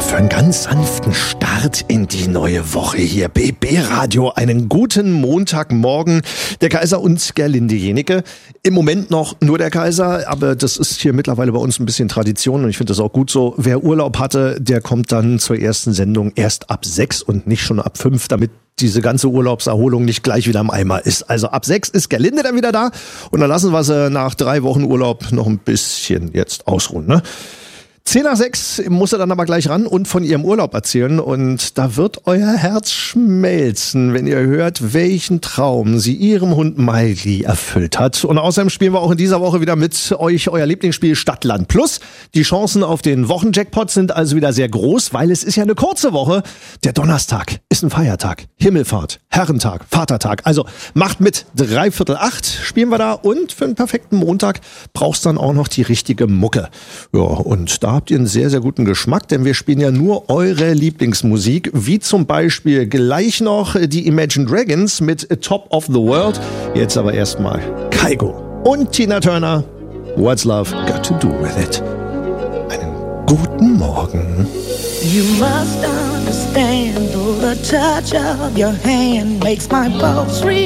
für einen ganz sanften Start in die neue Woche hier. BB Radio, einen guten Montagmorgen. Der Kaiser und Gerlinde Jenike. Im Moment noch nur der Kaiser, aber das ist hier mittlerweile bei uns ein bisschen Tradition und ich finde das auch gut so. Wer Urlaub hatte, der kommt dann zur ersten Sendung erst ab 6 und nicht schon ab 5, damit diese ganze Urlaubserholung nicht gleich wieder im Eimer ist. Also ab 6 ist Gerlinde dann wieder da und dann lassen wir sie nach 3 Wochen Urlaub noch ein bisschen jetzt ausruhen, ne? 10 nach 6 muss er dann aber gleich ran und von ihrem Urlaub erzählen und da wird euer Herz schmelzen, wenn ihr hört, welchen Traum sie ihrem Hund Miley erfüllt hat. Und außerdem spielen wir auch in dieser Woche wieder mit euch euer Lieblingsspiel Stadtland Plus. Die Chancen auf den Wochenjackpot sind also wieder sehr groß, weil es ist ja eine kurze Woche. Der Donnerstag ist ein Feiertag, Himmelfahrt, Herrentag, Vatertag. Also macht mit, 7:45 spielen wir da und für einen perfekten Montag brauchst dann auch noch die richtige Mucke. Ja, und da habt ihr einen sehr, sehr guten Geschmack, denn wir spielen ja nur eure Lieblingsmusik, wie zum Beispiel gleich noch die Imagine Dragons mit Top of the World. Jetzt aber erstmal Kygo und Tina Turner. What's Love Got to Do With It? Einen guten Morgen. You must understand, though the touch of your hand makes my pulse reach.